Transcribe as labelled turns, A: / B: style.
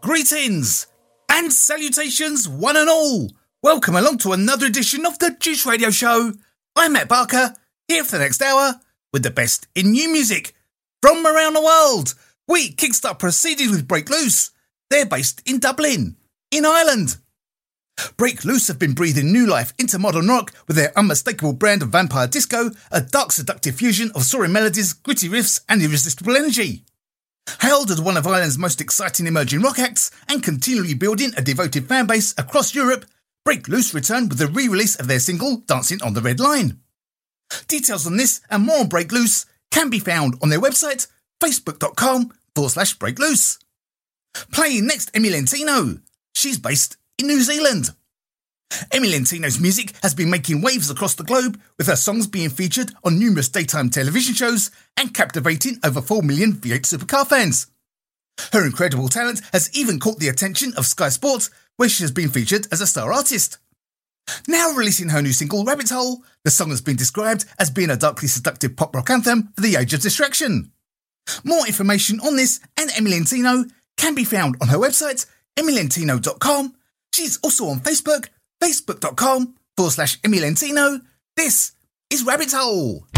A: Greetings and salutations, one and all. Welcome along to another edition of the Juice Radio Show. I'm Matt Barker, here for the next hour with the best in new music from around the world. We kickstart proceedings with Break Loose. They're based in Dublin, in Ireland. Break Loose have been breathing new life into modern rock with their unmistakable brand of vampire disco, a dark seductive fusion of soaring melodies, gritty riffs and irresistible energy. Hailed as one of Ireland's most exciting emerging rock acts and continually building a devoted fan base across Europe, Break Loose returned with the re-release of their single Dancing on the Red Line. Details on this and more on Break Loose can be found on their website, facebook.com/breakloose. Playing next, Emi Lentino. She's based in New Zealand. Emi Lentino's music has been making waves across the globe, with her songs being featured on numerous daytime television shows and captivating over 4 million V8 Supercar fans. Her incredible talent has even caught the attention of Sky Sports, where she has been featured as a star artist. Now releasing her new single Rabbit Hole, the song has been described as being a darkly seductive pop rock anthem for the age of distraction. More information on this and Emi Lentino can be found on her website, emilentino.com. She's also on Facebook, facebook.com/Emi Lentino. This is Rabbit Hole.